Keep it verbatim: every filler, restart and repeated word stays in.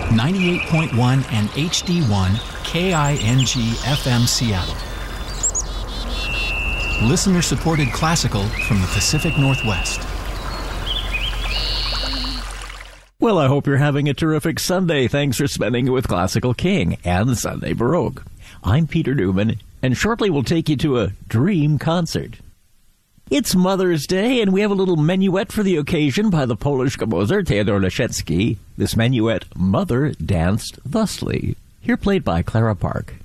ninety-eight point one and H D one K I N G F M Seattle. Listener-supported classical from the Pacific Northwest. Well, I hope you're having a terrific Sunday. Thanks for spending it with Classical King and Sunday Baroque. I'm Peter Newman, and shortly we'll take you to a dream concert. It's Mother's Day, and we have a little minuet for the occasion by the Polish composer Theodor Leschetski. This minuet, Mother Danced Thusly, here played by Clara Park.